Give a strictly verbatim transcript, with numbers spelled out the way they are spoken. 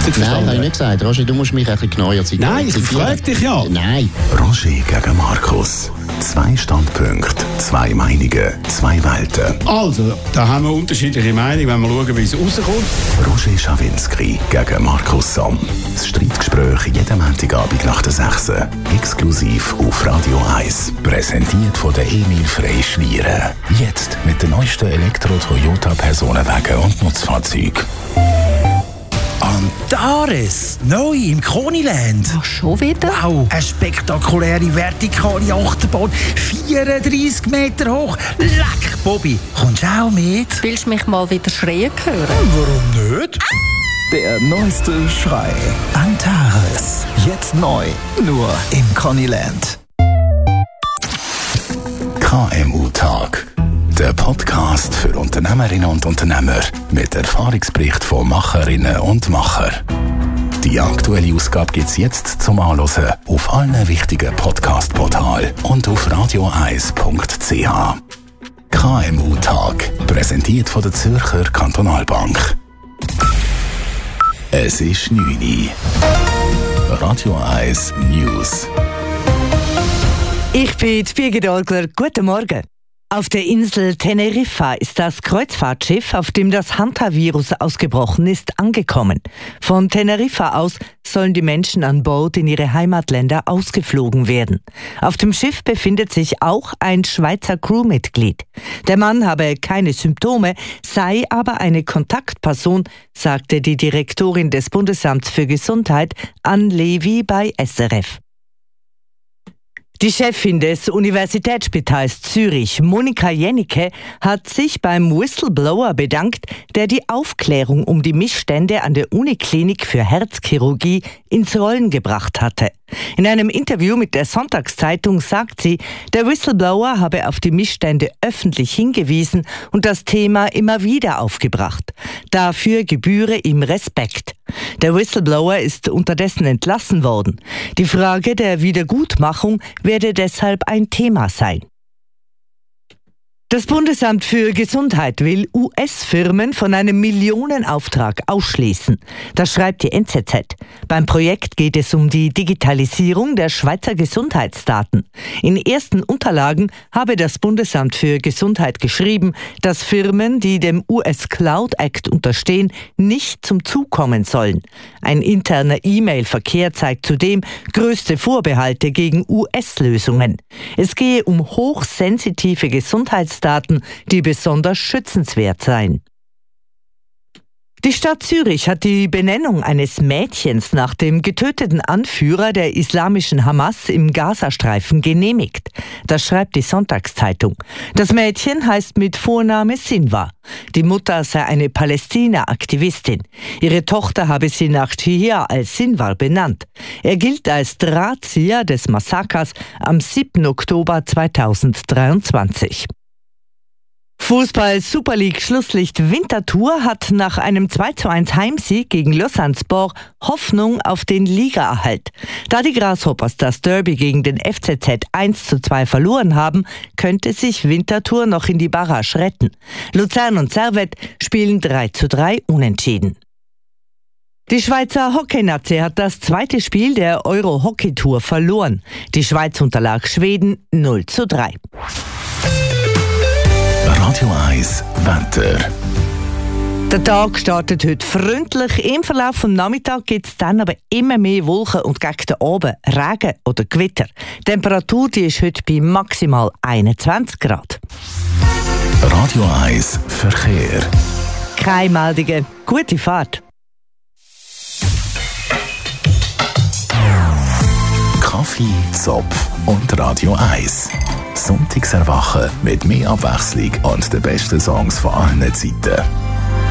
Nein, habe ich nicht gesagt. Roger, du musst mich ein bisschen genauer zitieren. Nein, ich frage dich ja. Nein. Roger gegen Markus. Zwei Standpunkte, zwei Meinungen, zwei Welten. Also, da haben wir unterschiedliche Meinungen, wenn wir schauen, wie es rauskommt. Roger Schawinski gegen Markus Somm. Das Streitgespräch jeden Montagabend nach der sechs. Exklusiv auf Radio eins. Präsentiert von der Emil Frey Schlieren. Jetzt mit den neuesten Elektro-Toyota-Personenwagen und Nutzfahrzeugen. Antares, neu im Koniland. Ach, schon wieder? Wow, eine spektakuläre vertikale Achterbahn, vierunddreissig Meter hoch. Leck, Bobby, kommst du auch mit? Willst du mich mal wieder schreien hören? Warum nicht? Der neueste Schrei. Antares. Jetzt neu. Nur im Koniland. K M U-Tag. Der Podcast für Unternehmerinnen und Unternehmer mit Erfahrungsbericht von Macherinnen und Machern. Die aktuelle Ausgabe gibt es jetzt zum Anhören auf allen wichtigen Podcast-Portalen und auf radio eins punkt c h. K M U-Tag, präsentiert von der Zürcher Kantonalbank. Es ist neun Uhr. Radio eins News. Ich bin Birgit Olgler. Guten Morgen. Auf der Insel Teneriffa ist das Kreuzfahrtschiff, auf dem das Hantavirus ausgebrochen ist, angekommen. Von Teneriffa aus sollen die Menschen an Bord in ihre Heimatländer ausgeflogen werden. Auf dem Schiff befindet sich auch ein Schweizer Crewmitglied. Der Mann habe keine Symptome, sei aber eine Kontaktperson, sagte die Direktorin des Bundesamts für Gesundheit, Anne Levy, bei S R F. Die Chefin des Universitätsspitals Zürich, Monika Jennecke, hat sich beim Whistleblower bedankt, der die Aufklärung um die Missstände an der Uniklinik für Herzchirurgie ins Rollen gebracht hatte. In einem Interview mit der Sonntagszeitung sagt sie, der Whistleblower habe auf die Missstände öffentlich hingewiesen und das Thema immer wieder aufgebracht. Dafür gebühre ihm Respekt. Der Whistleblower ist unterdessen entlassen worden. Die Frage der Wiedergutmachung werde deshalb ein Thema sein. Das Bundesamt für Gesundheit will U S-Firmen von einem Millionenauftrag ausschließen. Das schreibt die N Z Z. Beim Projekt geht es um die Digitalisierung der Schweizer Gesundheitsdaten. In ersten Unterlagen habe das Bundesamt für Gesundheit geschrieben, dass Firmen, die dem U S Cloud Act unterstehen, nicht zum Zug kommen sollen. Ein interner E-Mail-Verkehr zeigt zudem größte Vorbehalte gegen U S-Lösungen. Es gehe um hochsensitive Gesundheitsdaten, die besonders schützenswert seien. Die Stadt Zürich hat die Benennung eines Mädchens nach dem getöteten Anführer der islamischen Hamas im Gazastreifen genehmigt. Das schreibt die Sonntagszeitung. Das Mädchen heißt mit Vorname Sinwar. Die Mutter sei eine Palästina-Aktivistin. Ihre Tochter habe sie nach Shihya al-Sinwar benannt. Er gilt als Drahtzieher des Massakers am siebten Oktober zweitausenddreiundzwanzig. Fußball Super League Schlusslicht Winterthur hat nach einem zwei zu eins Heimsieg gegen Lausanne-Sport Hoffnung auf den Ligaerhalt. Da die Grasshoppers das Derby gegen den F C Z eins zu zwei verloren haben, könnte sich Winterthur noch in die Barrage retten. Luzern und Servette spielen drei zu drei unentschieden. Die Schweizer Hockey-Nazi hat das zweite Spiel der Euro-Hockey-Tour verloren. Die Schweiz unterlag Schweden null zu drei. Radio eins Wetter. Der Tag startet heute freundlich. Im Verlauf des Nachmittags gibt es dann aber immer mehr Wolken und gegen den Abend Regen oder Gewitter. Die Temperatur die ist heute bei maximal einundzwanzig Grad. Radio eins Verkehr. Keine Meldungen. Gute Fahrt. Kaffee, Zopf und Radio eins. Sonntagserwachen mit mehr Abwechslung und den besten Songs von allen Zeiten.